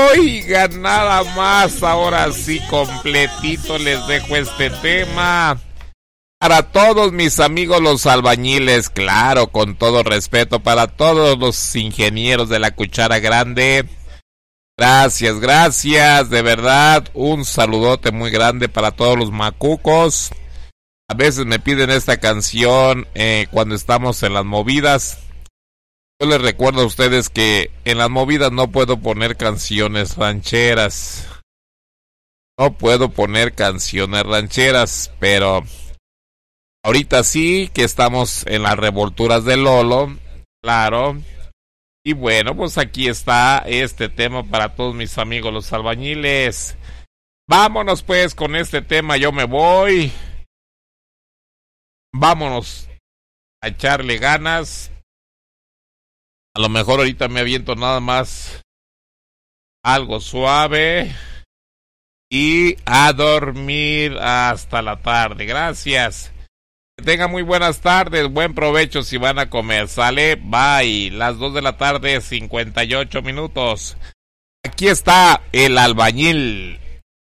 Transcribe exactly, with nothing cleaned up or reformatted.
Oigan, nada más, ahora sí completito les dejo este tema. Para todos mis amigos los albañiles, claro, con todo respeto, para todos los ingenieros de la cuchara grande. Gracias, gracias, de verdad, un saludote muy grande para todos los macucos. A veces me piden esta canción eh, cuando estamos en las movidas. Yo les recuerdo a ustedes que en las movidas no puedo poner canciones rancheras. No puedo poner canciones rancheras, pero ahorita sí que estamos en las revolturas de Lolo, claro. Y bueno, pues aquí está este tema para todos mis amigos los albañiles. Vámonos pues con este tema, yo me voy. Vámonos a echarle ganas. A lo mejor ahorita me aviento nada más algo suave. Y a dormir hasta la tarde. Gracias. Que tengan muy buenas tardes, buen provecho si van a comer. Sale, bye. Las dos de la tarde, cincuenta y ocho minutos. Aquí está el albañil.